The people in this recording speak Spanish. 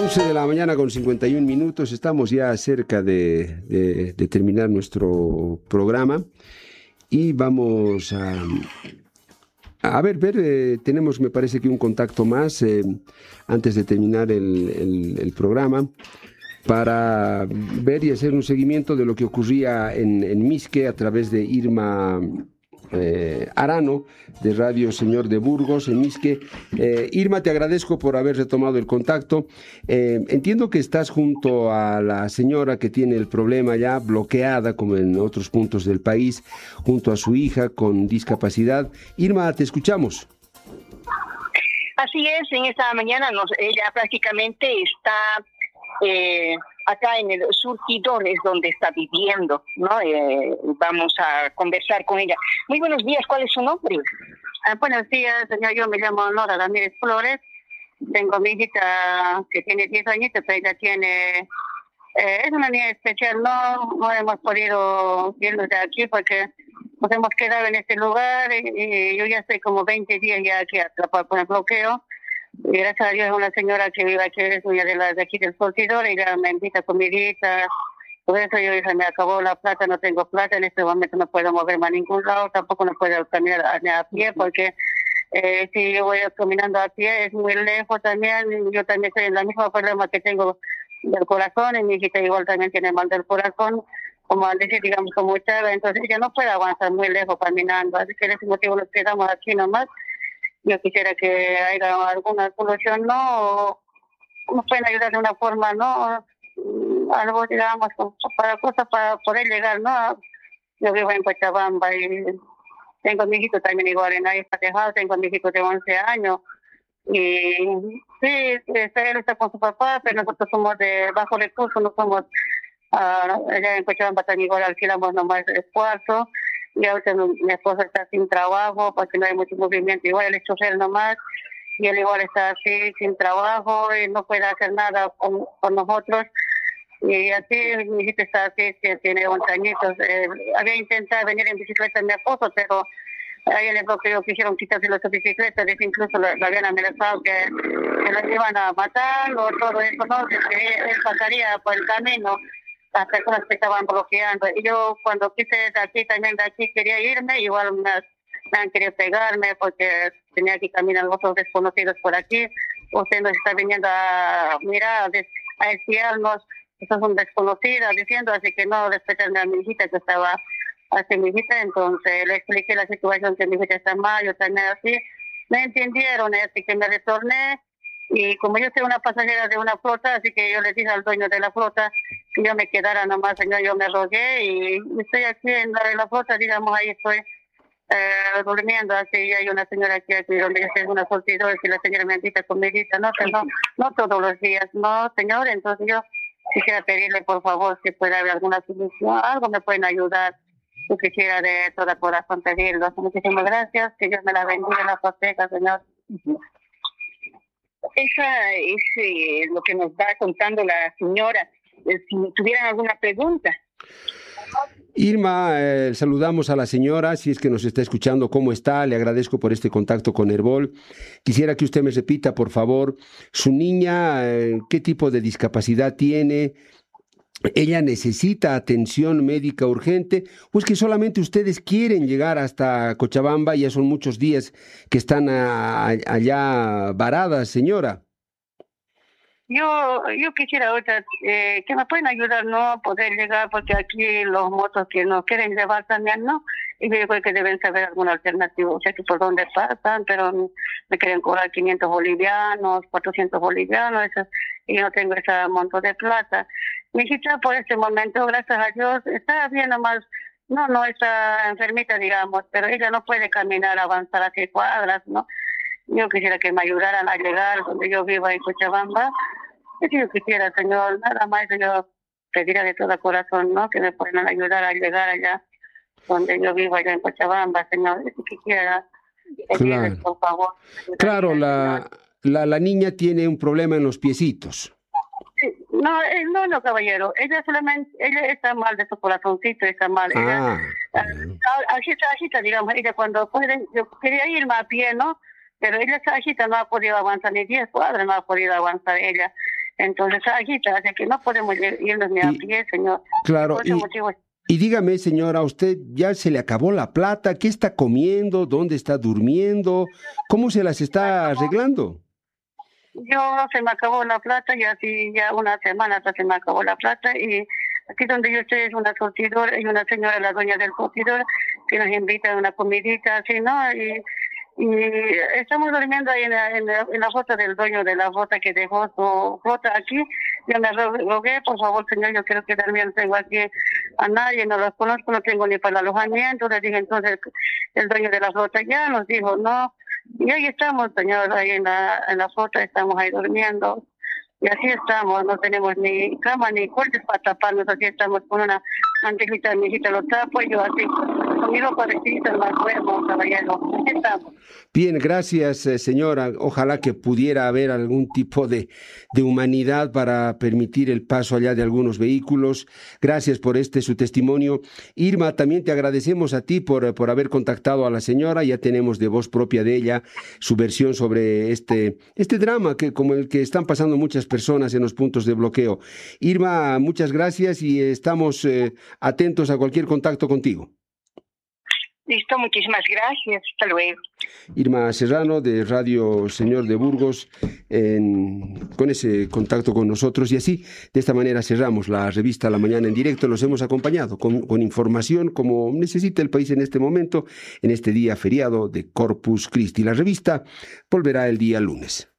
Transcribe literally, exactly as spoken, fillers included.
once de la mañana con cincuenta y un minutos, estamos ya cerca de, de, de terminar nuestro programa y vamos a, a ver, ver, eh, tenemos me parece que un contacto más eh, antes de terminar el, el, el programa para ver y hacer un seguimiento de lo que ocurría en, en Misque a través de Irma eh, Arano, de Radio Señor de Burgos, en Misque. Eh, Irma, te agradezco por haber retomado el contacto. Eh, entiendo que estás junto a la señora que tiene el problema ya bloqueada, como en otros puntos del país, junto a su hija con discapacidad. Irma, te escuchamos. Así es, en esta mañana nos, ella prácticamente está eh, acá en el surtidor, es donde está viviendo, ¿no? Eh, vamos a conversar con ella. Muy buenos días, ¿cuál es su nombre? Ah, buenos días, señor, yo me llamo Nora Ramírez Flores, tengo mi hijita que tiene diez añitos, pero ella tiene, eh, es una niña especial, no, no hemos podido irnos de aquí porque nos hemos quedado en este lugar y, y yo ya estoy como veinte días ya aquí atrapada por el bloqueo. Y gracias a Dios es una señora que vive aquí, es una de las de aquí del surtidor, y ella me invita comidita. Por eso yo dije, me acabó la plata, no tengo plata, en este momento no puedo moverme a ningún lado, tampoco no puedo caminar a, a pie, porque eh, si yo voy caminando a pie es muy lejos también. Yo también estoy en el mismo problema que tengo del corazón, y mi hijita igual también tiene mal del corazón, como al decir, digamos, como usted, entonces ella no puede avanzar muy lejos caminando, así que en ese motivo nos quedamos aquí nomás. Yo quisiera que haya alguna solución, ¿no? O nos pueden ayudar de una forma, ¿no? Algo, digamos, para cosas para poder llegar, ¿no? Yo vivo en Cochabamba y tengo a mi hijito también igual en ahí Fatejado, tengo a mi hijito de once años. Y sí, él está con su papá, pero nosotros somos de bajo recursos, no somos, uh, allá en Cochabamba también igual alquilamos nomás el cuarto. Y ahorita mi esposo está sin trabajo porque no hay mucho movimiento, igual él es chofer nomás, y él igual está así sin trabajo y no puede hacer nada con, con nosotros. Y así mi hijita está así, que tiene once añitos. Eh, había intentado venir en bicicleta mi esposo, pero ahí en el bloqueo quisieron quitarse las bicicletas, incluso lo, lo habían amenazado que, que lo iban a matar o todo eso, ¿no? Que él pasaría por el camino. Las personas que estaban bloqueando. Y yo cuando quise de aquí, también de aquí quería irme, igual me, me han querido pegarme porque tenía que caminar los otros desconocidos por aquí. Usted nos está viniendo a mirar, a, a espiarnos, estos son desconocidas, diciendo, así que no respetan a mi hijita que estaba así mi hijita. Entonces le expliqué la situación, que mi hijita está mal, yo también así. Me entendieron, así que me retorné. Y como yo soy una pasajera de una flota, así que yo le dije al dueño de la flota que yo me quedara nomás, señor, yo me rogué y estoy aquí en la, en la flota, digamos, ahí estoy eh, durmiendo, así, y hay una señora aquí, aquí donde yo soy una surtidora, y la señora me invita comidita, no, no, no todos los días, no, señor, entonces yo quisiera pedirle, por favor, si puede haber alguna solución, algo me pueden ayudar. Yo quisiera de todo corazón pedirlo. Muchísimas gracias, que Dios me la bendiga, la proteja, señor. Esa es eh, lo que nos va contando la señora. Eh, si tuvieran alguna pregunta. Irma, eh, saludamos a la señora, si es que nos está escuchando, ¿cómo está? Le agradezco por este contacto con Herbol. Quisiera que usted me repita, por favor, su niña, eh, ¿qué tipo de discapacidad tiene? ¿Ella necesita atención médica urgente? ¿O es que solamente ustedes quieren llegar hasta Cochabamba y ya son muchos días que están a, a, allá varadas, señora? Yo yo quisiera ahorita eh, que me pueden ayudar, ¿no? A poder llegar, porque aquí los motos que nos quieren llevar también, ¿no? Y yo creo que deben saber alguna alternativa, o sea, que por dónde pasan, pero me quieren cobrar quinientos bolivianos, cuatrocientos bolivianos, eso, y yo no tengo ese monto de plata. Mi hijita por este momento, gracias a Dios, está bien nomás, no, no está enfermita, digamos, pero ella no puede caminar, avanzar a seis cuadras, ¿no? Yo quisiera que me ayudaran a llegar donde yo vivo en Cochabamba. Si yo quisiera, señor, nada más yo pediría de todo corazón, ¿no? Que me puedan ayudar a llegar allá donde yo vivo, allá en Cochabamba, señor. Si quisiera, pedirles, Claro, por favor. claro, la, la, la niña tiene un problema en los piecitos. Sí, no, eh, no, no, caballero. Ella solamente, ella está mal de su corazoncito, está mal. Ella, Ah, agita, agita, digamos, ella cuando puede, yo quería irme a pie, ¿no? Pero ella está agita, no ha podido avanzar ni diez cuadras, no ha podido avanzar ella. Entonces, aquí está, así que no podemos irnos ni a pie, señor. Claro, Por ese y, motivo. y dígame, señora, ¿a usted ya se le acabó la plata? ¿Qué está comiendo? ¿Dónde está durmiendo? ¿Cómo se las está arreglando? Yo se me acabó la plata y así ya una semana hasta se me acabó la plata y aquí donde yo estoy es una surtidora y una señora, la dueña del surtidor, que nos invita a una comidita así, ¿no? Y, y estamos durmiendo ahí en la, en, la, en la bota del dueño de la bota que dejó su bota aquí. Yo me rogué, por favor, señor, yo quiero quedarme, no tengo aquí a nadie, no los conozco, no tengo ni para el alojamiento. Le dije entonces el dueño de la flota ya nos dijo, no. Y ahí estamos, señor, ahí en la, en la flota, estamos ahí durmiendo. Y así estamos, no tenemos ni cama ni cortes para taparnos, así estamos con una mantelita, mi hijita lo tapo, y yo así, con mi ropa vestida, más duermo, caballero, así estamos. Bien, gracias, eh, señora. Ojalá que pudiera haber algún tipo de, de humanidad para permitir el paso allá de algunos vehículos. Gracias por este su testimonio. Irma, también te agradecemos a ti por, por haber contactado a la señora. Ya tenemos de voz propia de ella su versión sobre este, este drama que como el que están pasando muchas personas en los puntos de bloqueo. Irma, muchas gracias y estamos eh, atentos a cualquier contacto contigo. Listo, muchísimas gracias. Hasta luego. Irma Serrano de Radio Señor de Burgos en, con ese contacto con nosotros y así, de esta manera cerramos la revista La Mañana en Directo. Los hemos acompañado con, con información como necesita el país en este momento, en este día feriado de Corpus Christi. La revista volverá el día lunes.